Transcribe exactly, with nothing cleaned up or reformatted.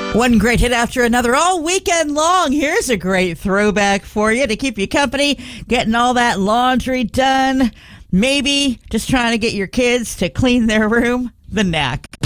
One great hit after another all weekend long. Here's a great throwback for you to keep you company, getting all that laundry done. Maybe just trying to get your kids to clean their room. The Knack.